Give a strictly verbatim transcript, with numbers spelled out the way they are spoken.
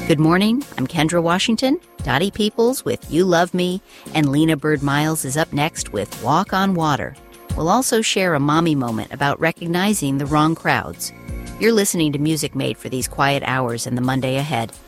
Good morning, I'm Kendra Washington. Dottie Peoples with You Love Me, and Lena Bird Miles is up next with Walk on Water. We'll also share a mommy moment about recognizing the wrong crowds. You're listening to music made for these quiet hours and the Monday ahead.